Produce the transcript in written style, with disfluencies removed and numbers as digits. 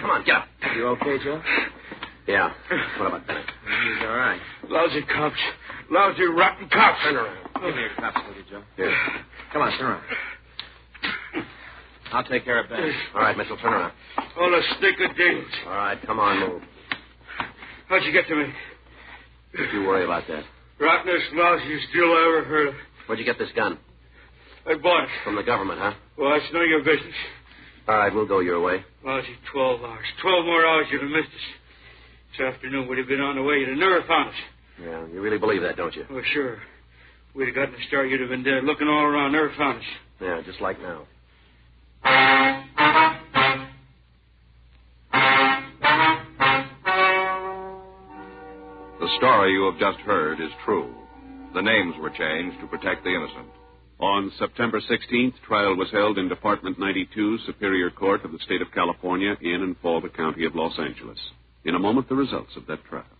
Come on, get up. You okay, Joe? Yeah. What about Bennett? He's all right. Lousy cops. Lousy, rotten cops. Turn around. Give me your cops, will you, Joe? Here. Come on, turn around. I'll take care of Ben. All right, Mitchell, turn around. All a stink of demons. All right, come on, move. How'd you get to me? Don't you worry about that. Rottenest, lousiest deal I ever heard of. Where'd you get this gun? I bought it. From the government, huh? Well, that's none of your business. All right, we'll go your way. Lousy 12 hours. 12 more hours you'd have missed us. This afternoon we'd have been on the way. You'd have never found us. Yeah, you really believe that, don't you? Well, sure. We'd have gotten the start. You'd have been dead. Looking all around. Never found us. Yeah, just like now. The story you have just heard is true. The names were changed to protect the innocent. On September 16th, trial was held in Department 92, Superior Court of the State of California, in and for the County of Los Angeles. In a moment, the results of that trial.